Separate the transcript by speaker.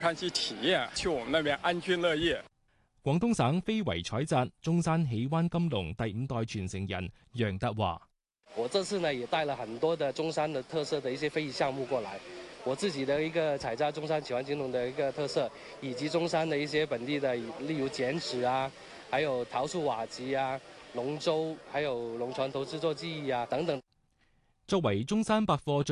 Speaker 1: 看去體驗，去我們那邊安居樂業。
Speaker 2: 廣東省非遺採集中山喜灣金龍第5代傳承人楊達話：
Speaker 3: 我這次呢也帶了很多的中山的特色的一些非遺項目過來，我自己的一個採集中山喜灣金龍的一個特色，以及中山的一些本地的，例如剪紙啊，還有陶塑瓦集啊、龍舟，還有龍船頭製作技藝啊等等。
Speaker 2: 作為中山百貨